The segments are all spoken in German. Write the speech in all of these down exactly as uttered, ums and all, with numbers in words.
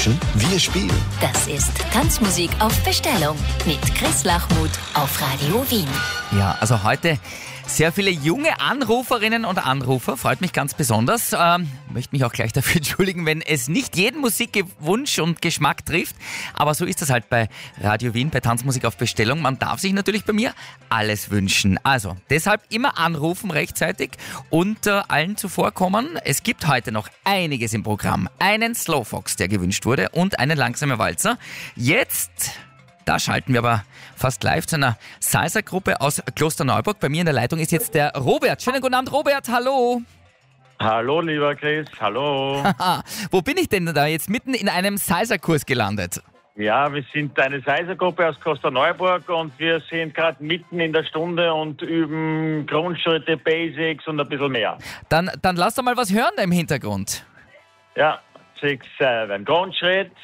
wünschen, wir spielen. Das ist Tanzmusik auf Bestellung mit Chris Lachmuth auf Radio Wien. Ja, also heute sehr viele junge Anruferinnen und Anrufer, freut mich ganz besonders. Ähm, möchte mich auch gleich dafür entschuldigen, wenn es nicht jeden Musikwunsch und Geschmack trifft. Aber so ist das halt bei Radio Wien, bei Tanzmusik auf Bestellung. Man darf sich natürlich bei mir alles wünschen. Also deshalb immer anrufen rechtzeitig und äh, allen zuvorkommen. Es gibt heute noch einiges im Programm. Einen Slowfox, der gewünscht wurde, und einen langsamen Walzer. Jetzt... Da schalten wir aber fast live zu einer Salsa-Gruppe aus Klosterneuburg. Bei mir in der Leitung ist jetzt der Robert. Schönen guten Abend, Robert. Hallo. Hallo, lieber Chris. Hallo. Wo bin ich denn da jetzt mitten in einem Salsa-Kurs gelandet? Ja, wir sind eine Salsa-Gruppe aus Klosterneuburg und wir sind gerade mitten in der Stunde und üben Grundschritte, Basics und ein bisschen mehr. Dann, dann lass doch mal was hören im Hintergrund. Ja, six, seven, Grundschritt.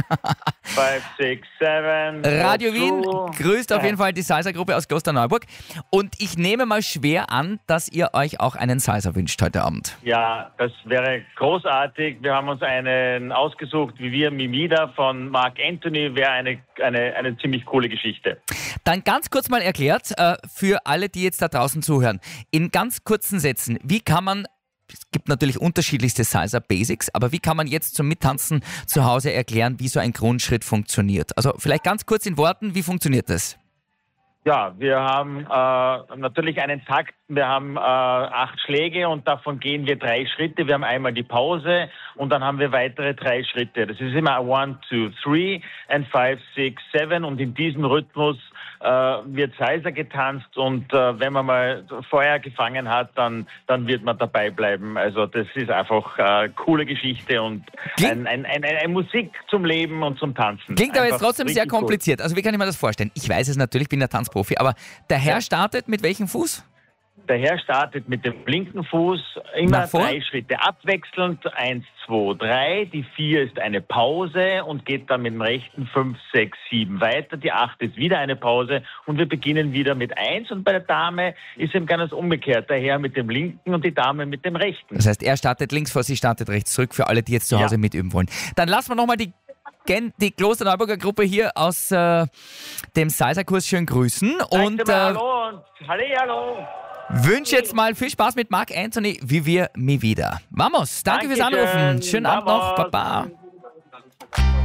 five, six, seven. Radio Wien grüßt auf jeden Fall die Salsa-Gruppe aus Klosterneuburg. Und ich nehme mal schwer an, dass ihr euch auch einen Salsa wünscht heute Abend. Ja, das wäre großartig. Wir haben uns einen ausgesucht, wie wir, Mimida von Mark Anthony, wäre eine, eine, eine ziemlich coole Geschichte. Dann ganz kurz mal erklärt, äh, für alle, die jetzt da draußen zuhören, in ganz kurzen Sätzen, wie kann man... Es gibt natürlich unterschiedlichste Salsa-Basics, aber wie kann man jetzt zum Mittanzen zu Hause erklären, wie so ein Grundschritt funktioniert? Also vielleicht ganz kurz in Worten, wie funktioniert das? Ja, wir haben äh, natürlich einen Takt, wir haben äh, acht Schläge und davon gehen wir drei Schritte. Wir haben einmal die Pause und dann haben wir weitere drei Schritte. Das ist immer one, two, three and five, six, seven und in diesem Rhythmus äh, wird Salsa getanzt und äh, wenn man mal Feuer gefangen hat, dann, dann wird man dabei bleiben. Also das ist einfach eine äh, coole Geschichte und ein, ein, ein, ein, ein Musik zum Leben und zum Tanzen. Klingt aber einfach jetzt trotzdem sehr kompliziert. Cool. Also wie kann ich mir das vorstellen? Ich weiß es natürlich, bin der Tanzprofi, aber der Herr ja. startet mit welchem Fuß? Der Herr startet mit dem linken Fuß, immer drei Schritte abwechselnd, eins, zwei, drei. Die vier ist eine Pause und geht dann mit dem rechten fünf, sechs, sieben weiter. Die acht ist wieder eine Pause und wir beginnen wieder mit eins. Und bei der Dame ist eben ganz umgekehrt. Der Herr mit dem linken und die Dame mit dem rechten. Das heißt, er startet links vor, sie startet rechts zurück, für alle, die jetzt zu Hause ja. mitüben wollen. Dann lassen wir nochmal die die Klosterneuburger Gruppe hier aus äh, dem Salsa-Kurs schön grüßen. Und, äh, hallo und hallo. Wünsche jetzt mal viel Spaß mit Mark Anthony, wie wir mi wieder. Vamos, danke Dankeschön. fürs Anrufen. Schönen Vamos. Abend noch, Baba.